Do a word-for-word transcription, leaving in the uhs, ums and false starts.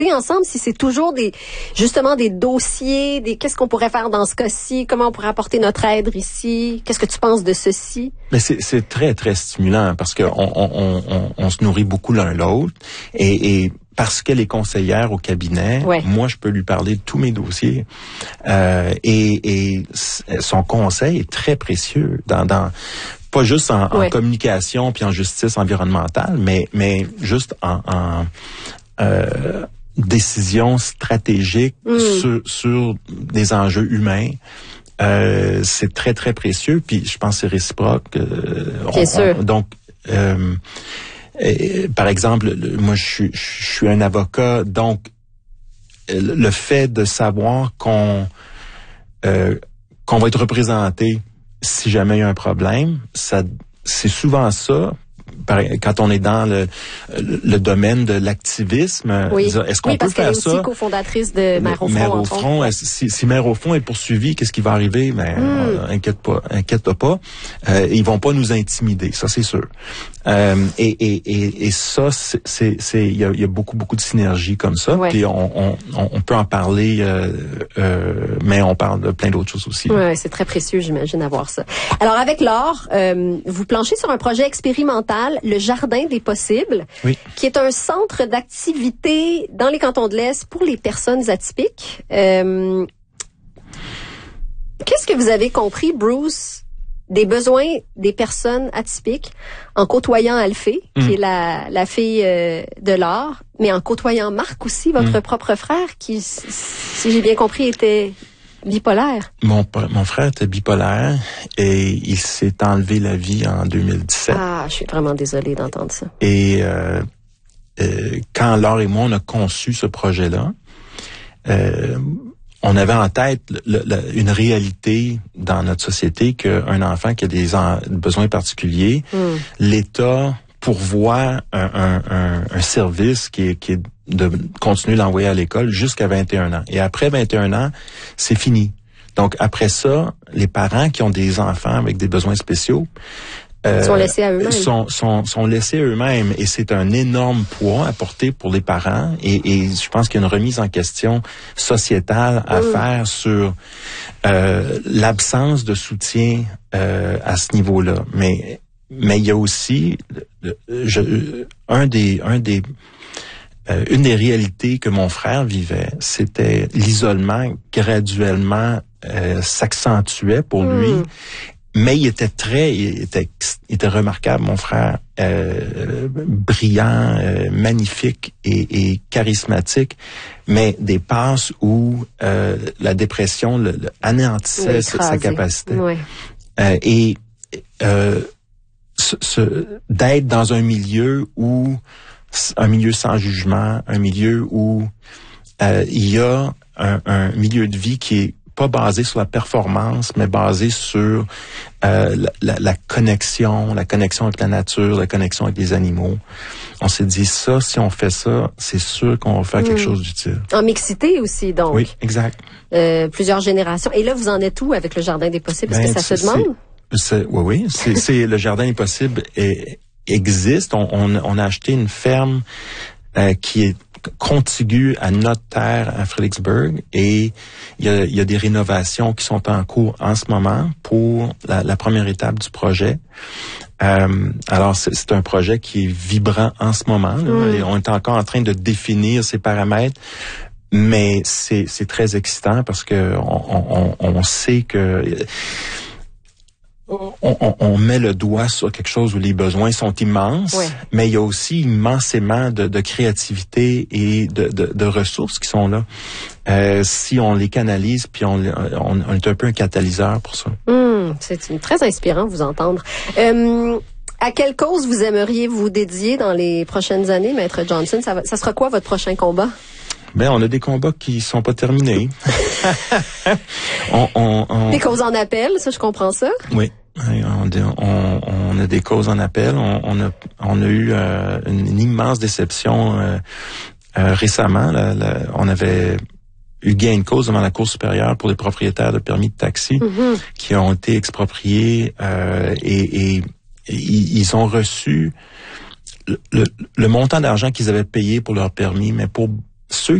ensemble si c'est toujours des justement des dossiers, des qu'est-ce qu'on pourrait faire dans ce cas-ci, comment on pourrait apporter notre aide ici, qu'est-ce que tu penses de ceci? Mais c'est, c'est très très stimulant parce que on, on, on, on se nourrit beaucoup l'un l'autre et, et parce qu'elle est conseillère au cabinet, ouais. moi je peux lui parler de tous mes dossiers euh, et, et son conseil est très précieux dans, dans pas juste en, en ouais. communication puis en justice environnementale, mais mais juste en, en euh, décisions stratégiques mm. sur, sur des enjeux humains. Euh, c'est très, très précieux. Puis je pense que c'est réciproque. Euh, Bien on, sûr. On, donc, euh, et, par exemple, le, moi, je suis, je suis un avocat. Donc, le fait de savoir qu'on euh, qu'on va être représenté si jamais il y a un problème, ça, c'est souvent ça. Quand on est dans le, le domaine de l'activisme, oui. dire, est-ce qu'on oui, peut faire ça? Oui, parce qu'elle est aussi cofondatrice de Mère au Front. Mère au Front, si, si Mère au Front est poursuivie, qu'est-ce qui va arriver? Ben, mm. euh, inquiète pas, inquiète pas. Euh, ils vont pas nous intimider, ça c'est sûr. Euh, et, et, et, et ça, c'est, c'est, c'est, il y a, y a beaucoup, beaucoup de synergie comme ça. Ouais. Puis on, on, on peut en parler, euh, euh, mais on parle de plein d'autres choses aussi. Ouais, c'est très précieux, j'imagine, à voir ça. Alors avec Laure, euh, vous planchez sur un projet expérimental, le Jardin des possibles, oui. qui est un centre d'activité dans les cantons de l'Est pour les personnes atypiques. Euh, qu'est-ce que vous avez compris, Bruce, des besoins des personnes atypiques en côtoyant Alphée, mmh. qui est la, la fille euh, de Laure, mais en côtoyant Marc aussi, votre mmh. propre frère, qui, si j'ai bien compris, était bipolaire? Mon, mon frère était bipolaire et il s'est enlevé la vie en deux mille dix-sept. Ah, je suis vraiment désolée d'entendre ça. Et euh, euh, quand Laure et moi, on a conçu ce projet-là, euh, on avait en tête le, le, une réalité dans notre société qu'un enfant qui a des en, besoins particuliers, mm. l'État pourvoit un, un, un, un service qui est, qui est de continuer de l'envoyer à l'école jusqu'à vingt et un ans. Et après vingt et un ans, c'est fini. Donc, après ça, les parents qui ont des enfants avec des besoins spéciaux euh, sont laissés à eux-mêmes. Sont, sont, sont laissés à eux-mêmes. Et c'est un énorme poids à porter pour les parents. Et, et je pense qu'il y a une remise en question sociétale à mmh. faire sur euh, l'absence de soutien euh, à ce niveau-là. Mais mais il y a aussi je, un des un des euh, une des réalités que mon frère vivait, c'était l'isolement graduellement euh, s'accentuait pour mmh. lui. Mais il était très, il était, il était remarquable, mon frère, euh, brillant, euh, magnifique et, et charismatique, mais des passes où euh, la dépression le, le anéantissait oui, sa, sa capacité. Oui. Euh, et euh, ce, ce, d'être dans un milieu où, un milieu sans jugement, un milieu où euh, il y a un, un milieu de vie qui est pas basé sur la performance, mais basé sur euh, la, la, la connexion, la connexion avec la nature, la connexion avec les animaux. On s'est dit ça, si on fait ça, c'est sûr qu'on va faire mmh. quelque chose d'utile. En mixité aussi, donc. Oui, exact. Euh, plusieurs générations. Et là, vous en êtes où avec le Jardin des possibles? Est-ce ben, que ça se demande? C'est, oui, oui. C'est, c'est le Jardin des possibles est, existe. On, on, on a acheté une ferme euh, qui est contiguë à notre terre à Fredericksburg et il y a, il y a des rénovations qui sont en cours en ce moment pour la, la première étape du projet. Euh, alors c'est, c'est un projet qui est vibrant en ce moment. Là, mmh. et on est encore en train de définir ses paramètres, mais c'est, c'est très excitant parce que on, on, on sait que On, on, on met le doigt sur quelque chose où les besoins sont immenses, ouais. mais il y a aussi immensément de, de créativité et de, de, de ressources qui sont là. Euh, si on les canalise, puis on, on, on est un peu un catalyseur pour ça. Mmh, c'est très inspirant de vous entendre. Euh, à quelle cause vous aimeriez vous dédier dans les prochaines années, Maître Johnson? Ça, va, ça sera quoi votre prochain combat? Ben, on a des combats qui sont pas terminés. on, on, on... Des causes en appel, ça, je comprends ça. Oui. On, on, on a des causes en appel. On, on, a, on a eu euh, une, une immense déception euh, euh, récemment. Là, là, on avait eu gain de cause devant la Cour supérieure pour les propriétaires de permis de taxi mm-hmm. qui ont été expropriés euh, et, et, et ils ont reçu le, le, le montant d'argent qu'ils avaient payé pour leur permis, mais pour ceux